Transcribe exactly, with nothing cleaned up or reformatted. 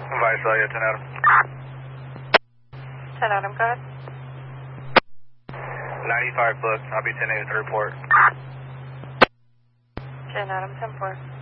Visalia, ten Adam. ten Adam, go ahead. ninety-five booked. I'll be ten eight at the report. ten Adam, ten four.